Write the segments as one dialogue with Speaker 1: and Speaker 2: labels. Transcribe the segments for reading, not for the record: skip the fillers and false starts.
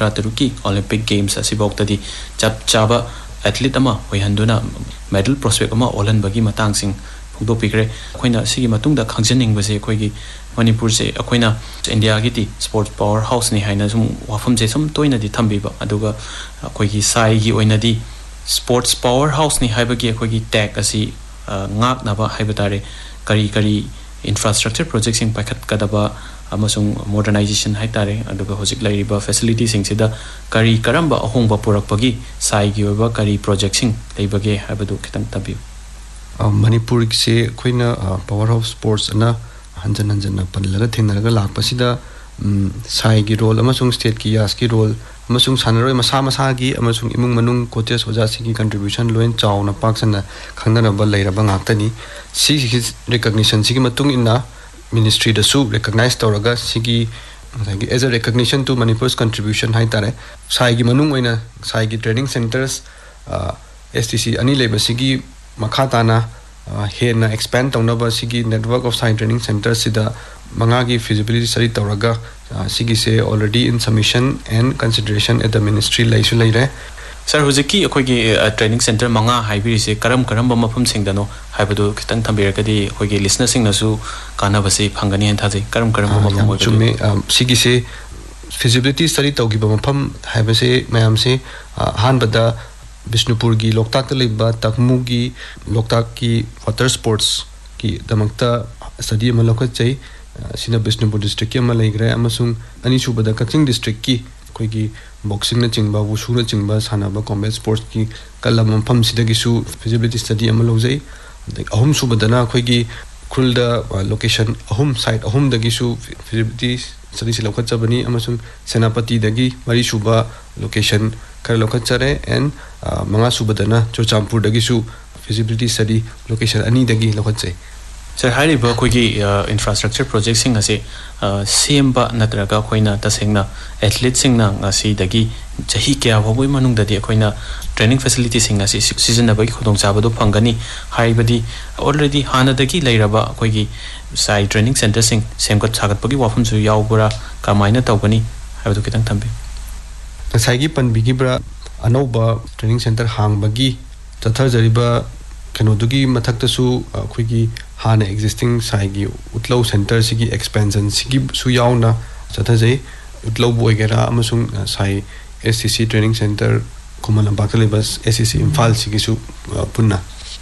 Speaker 1: 2030 Olympic Games asibauktadi chap chaba athlete ama hoihanduna medal prospect ama olanbagi matangsing phugdopikre akoina sigi matungda khangjaning base akoigi Manipur se akoina India gi sports powerhouse ni haina sum wafam je sum toina di thambiba aduga akoigi sai gi oina di sports powerhouse ni haibagi akoigi tag asi ngak naba haibatare kari infrastructure projects in pakat kadaba amasung modernization haitare aduga hojik lairiba facility sing sida kari karamba ahongba purakpagi sai gi oba kari project sing leibage habadu kitang tabi
Speaker 2: Manipur se koina powerhouse sports na hanjan panlaga thenaraga lakpasida sai gi role amasung state ki yas ki role amasung sanaroi masa gi amasung imung manung coaches oja sigi contribution loin chauna paksana khangnana ba leiraba ngaktani si recognition sigi matung inna ministry da su recognize tawraga sigi as a recognition to Manipur's contribution haitare sai gi manung oina sai gi training centers STC ani leba sigi makhatana hena expand tawnaba sigi network of science training centers sida mangagi feasibility study tawraga sigi se already in submission and consideration at the ministry laisu laire
Speaker 1: sir hojiki akoigi training center manga haibiri se karam ba mafam singdano haibadu kitang thambiragadi akoigi listener sing nasu kana base phangani hen thajai karam ba mafam
Speaker 2: chume sigi se feasibility study tawgi ba mafam haibase mayam se hanbada Bishnupur gi Loktak liba Takmu gi Loktak ki water sports ki damakta study ma lokat chai sina Bishnupur district ki ma laigra amasung ani subada Kaching district ki koi gi boxing na chingba wushu na chingba sanaba combat sports ki kalam pham sida gi su feasibility study ma lojai ahum subada na koi gi khulda location ahum site ahum da gi su feasibility study se lokat chabani amasung Senapati dagi mari suba location kar lokat chare and manga subadana Chochampur dagi su feasibility study location ani dagi lokat chai
Speaker 1: sir hariba koigi infrastructure project sing ase semba natraga koina tasengna athlete singna ngasi dagi chahi kya boboi manung dadi koina training facility sing ase season na bagi khodong chabado phangani haibadi already hana dagi lairaba koigi sai training center sing semgot sagat bagi wafum su yaubura kamaina tawbani habadu kitang thambi
Speaker 2: saigi panbigi bra anoba training center hangbagi tathajariba kenodugi mathakta su khoigi hana existing saigi utlau center sigi expansion sigi su yauna tathajai utlau boigera amasung sai SCC training center kumalamba kalibas SCC Imphal sigi su punna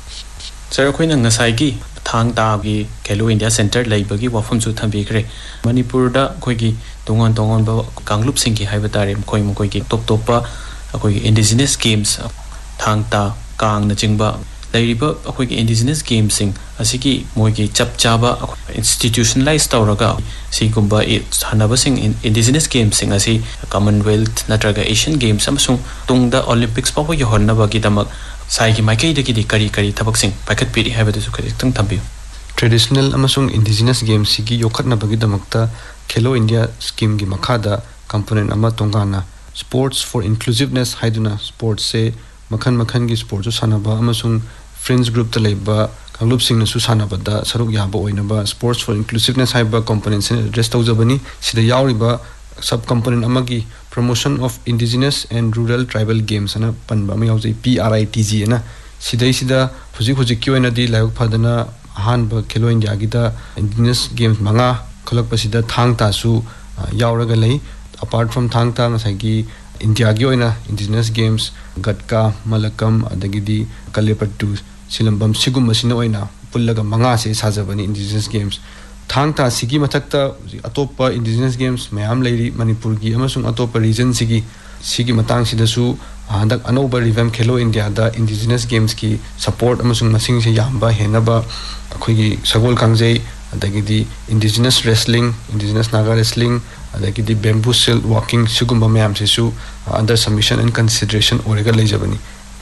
Speaker 1: sir khoina ngasai thang ta gi Khelo India center laibagi wafam su thambi kre Manipur da khoigi tongon ba kanglup sing ki haibatare khoi mo gi top pa akoi indigenous games thang ta kang na chingba lairiba akoi indigenous games sing asiki moi gi chap chaba institutionalized tawraga sigumba hanaba sing indigenous games sing asi Commonwealth natraga Asian games amsung tungda Olympics pa ho yahorna bagi damak sai gi maikai de ki kari thabak sing pakat piri habadu su khitang thambi
Speaker 2: traditional amasung indigenous games sigi yokhatna bagi damakta Khelo India scheme gi makhada component ama tongana sports for inclusiveness haiduna sports se makhan gi sports sanaba amasung friends group talaiba kanglup sing nasu sanaba da saruk yaba oinaba sports for inclusiveness haiba components address tawjabani sida yauriba sub component amagi promotion of indigenous and rural tribal games ana panba ma yaujai PRITG na sida hujik ki oina di layok phadana hanba Khelo India gi da indigenous games manga kholak pasida thang ta su yauraga lei apart from thang ta ngasagi India gi oina indigenous games gatka malakam adagidi kalepattu silambam sigum masina oina pullaga manga se sajabani indigenous games thang ta sigi mathakta atopa indigenous games mayam leiri Manipur gi amasung atopa region sigi matang sida su handak anoba revamp Khelo India da indigenous games ki support amasung masing se yamba henaba akhoi gi sagol kangjai adagidi indigenous wrestling indigenous naga wrestling adagidi bamboo shield walking sigumba mayam se su under submission and consideration orega leijabani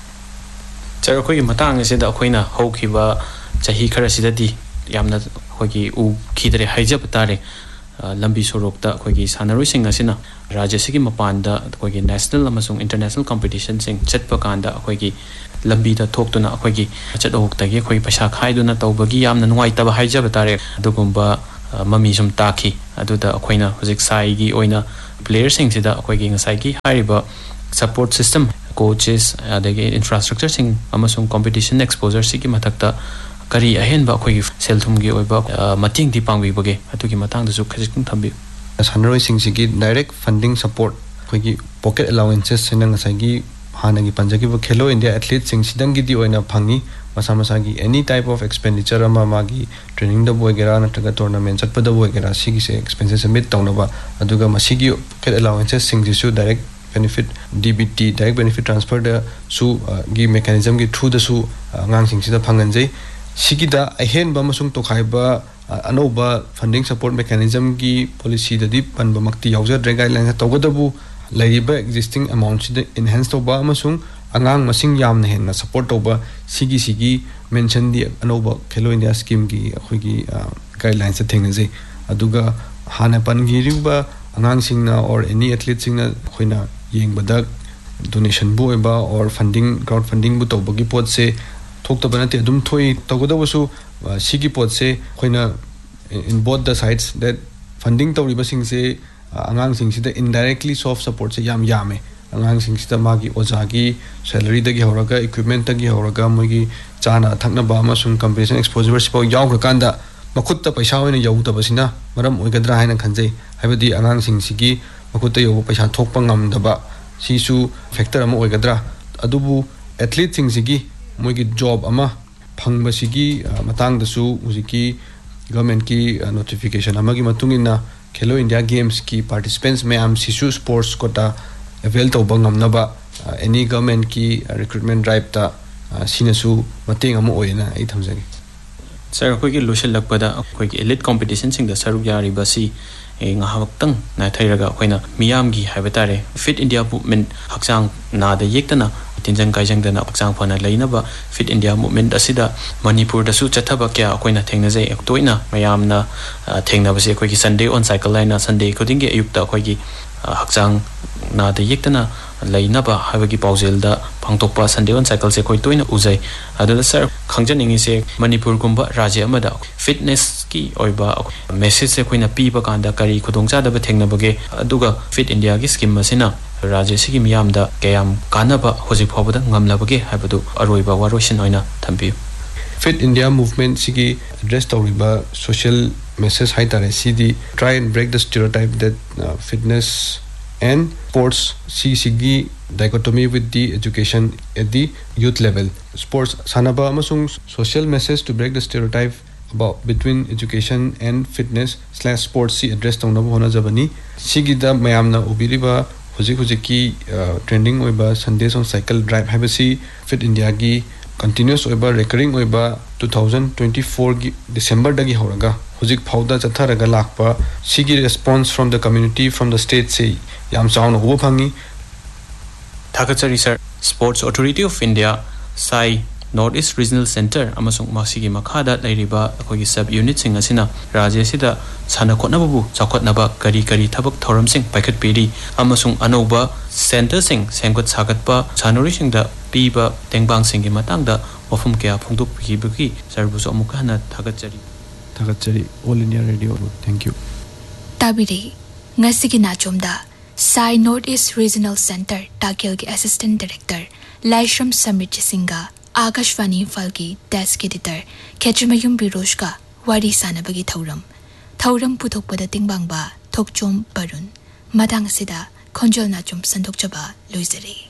Speaker 1: char akhoi gi matang se da akhoi na hokhiba chahi khara sidadi yamna akhoi gi u khidre haijab tare lambi sorokta akhoi gi sanaroi sing asina rajya sigi mapanda akhoi gi national amasung international competition sing chatpa kanda akhoi gi lambi da thok tuna akhoi gi chat ok ta gi akhoi paisa khai duna tawbagi yamna nuai taba haijab tare adugumba mami sum taki aduda akoina hojik sai gi oina players sing sida akoigi ngasai gi hariba support system coaches adagi infrastructure sing amasung competition exposure sigi mathakta kari ahen ba akoigi selthum gi oiba mating di pangbi bage atugi matang da su khajik thambi
Speaker 2: sanroi sing sigi direct funding support akoigi pocket allowances sinang ngasai gi hanagi panjagi ba Khelo India athlete sing sidang gi di oina phangi masa masa gi any type of expenditure ama magi training da boigera nataga tournament chatpa da boigera sigi se expenses submit tawnaba aduga masigi pocket allowances sing jisu direct benefit DBT direct benefit transfer da su gi mechanism gi through da su ngang sing sida phanganjai sigi da ahen ba masung to khaiba anoba funding support mechanism gi policy da di panba makti yauja guidelines tawgadabu laiba existing amount sida enhance to ba masung angang masing yamna henna support toba sigi mention di anoba Khelo India scheme gi akhoi guidelines thengajai aduga hana pangiriba angang singna or any athlete singna khoina yengbada donation bu eba or funding crowdfunding bu tobagi pot se thokta banate adum thoi togada wasu sigi pot se khoina in both the sides that funding tawriba sing se angang sing sida indirectly soft support se yame angang sing sida magi ojagi salary dagi horaga equipment dagi horaga mogi chana thakna ba ma sung competition exposure sipo yaw kanda makutta paisa hoina yaw tabasina maram oigadra haina khanjai habadi angang sing sigi makutta yaw paisa thokpa ngamdaba sisu factor ama oigadra adubu athlete sing sigi mogi job ama phangba sigi matang dasu uziki government ki notification amagi matungina Khelo India Games ki participants may am sisu sports quota avail to bangamnaba any government ki recruitment drive ta sinasu mating amu oina ai thamjagi
Speaker 1: sir koi ki loshel lakpada koi ki elite competition sing da saruk yari basi nga hawaktang na thairaga koina miyam gi haibetare fit India movement hakchang na da yektana tinjang kaijang dana hakchang phana leina ba fit India movement asida Manipur da su chathaba kya koina thengna jai toina mayamna thengna basi koi ki Sunday on cycle line Sunday koding ge ayukta koi ki hakchang na da yektana leina ba habagi paujel da phangtokpa Sunday on cycle se koi toina uzai adula sir khangjaningi se Manipur gumba rajya amada fitness ki oiba message se koina piba kanda kari khudongcha da ba thengna bage aduga fit India gi scheme masina rajya sigi miyam da kayam kanaba hoji phobada ngamla bage habadu aroiba waroisin oina thambi
Speaker 2: Fit India movement sigi address tawriba social message haitare sidi try and break the stereotype that fitness and sports sigi dichotomy with the education at the youth level sports sanaba amasung social message to break the stereotype about between education and fitness/sports si address tawna hona jabani sigi da mayamna ubiriba hujiki trending oiba Sundays on cycle drive habasi Fit India gi continuous oiba recurring oiba 2024 gi December dagi horaga hujik phauda chatharaga lakpa sigi response from the community from the state say yam chauna ho phangi
Speaker 1: Thakachari sir Sports Authority of India Sai Northeast Regional Center amasung masigi makhada lairiba akogi sub unit sing asina rajya sida sana khotnabu chakhotnaba kari thabak thoram sing paikhat piri amasung anoba center sing senggot sagatpa chanori sing da piba tengbang sing gi matang da wafum kya phungduk bigi sarbu so amuk hana
Speaker 2: thagachari All India Radio thank you
Speaker 3: tabiri ngasigi nachomda Sai Northeast Regional Center Takil ki Assistant Director Laishram Samrit Singa Akashvani Falki Desk Editor Kechmayum Biroshka Wari Sanabagi Thauram Puthokpada Tingbangba Thokchom Barun Madang Sida Konjol Nachom Sandokchaba Luizari